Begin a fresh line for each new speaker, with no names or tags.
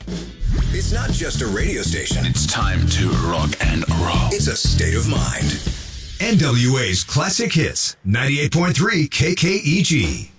It's not just a radio station.
It's time to rock and roll.
It's a state of mind. NWA's Classic Hits, 98.3 KKEG.